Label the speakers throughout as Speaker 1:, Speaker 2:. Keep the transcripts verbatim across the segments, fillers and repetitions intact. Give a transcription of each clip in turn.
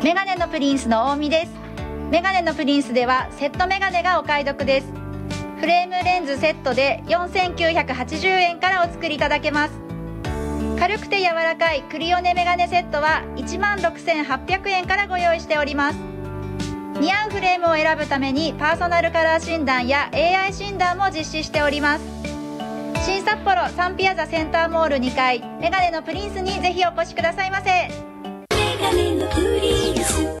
Speaker 1: メガネのプリンスの大見です。メガネのプリンスではセットメガネがお買い得です。フレームレンズセットでよんせんきゅうひゃくはちじゅうえんからお作りいただけます。軽くて柔らかいクリオネメガネセットはいちまんろくせんはっぴゃくえんからご用意しております。似合うフレームを選ぶためにパーソナルカラー診断や エーアイ 診断も実施しております。新札幌サンピアザセンターモールにかいメガネのプリンスにぜひお越しくださいませ。メガネのプリンス。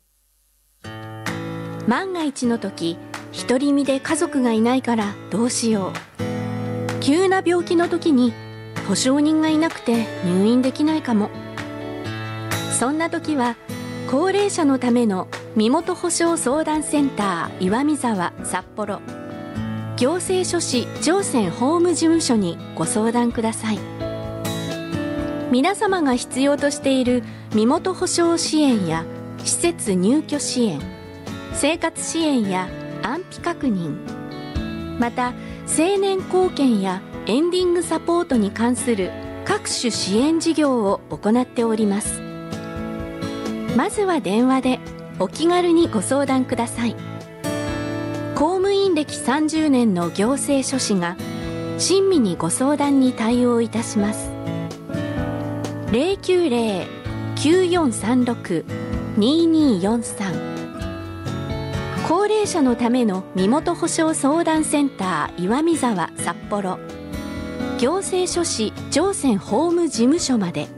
Speaker 2: 万が一の時、独り身で家族がいないからどうしよう。急な病気の時に保証人がいなくて入院できないかも。そんな時は高齢者のための身元保証相談センター岩見沢札幌行政書士上泉法務事務所にご相談ください。皆様が必要としている身元保証支援や施設入居支援、生活支援や安否確認、また成年後見やエンディングサポートに関する各種支援事業を行っております。まずは電話でお気軽にご相談ください。公務員歴さんじゅうねんの行政書士が親身にご相談に対応いたします。 ゼロきゅうゼロ きゅうよんさんろく にによんさん 高齢者のための身元保証相談センター岩見沢札幌行政書士上泉法務事務所まで。